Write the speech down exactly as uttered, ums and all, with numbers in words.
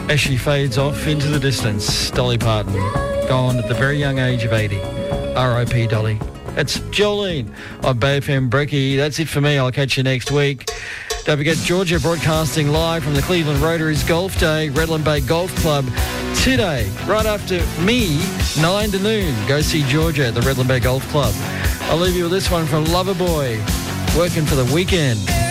as she fades off into the distance. Dolly Parton, gone at the very young age of eighty. R I P Dolly. That's Jolene on Bay F M Brekkie. That's it for me. I'll catch you next week. Don't forget, Georgia broadcasting live from the Cleveland Rotaries Golf Day, Redland Bay Golf Club today, right after me, nine to noon. Go see Georgia at the Redland Bay Golf Club. I'll leave you with this one from Loverboy, working for the weekend.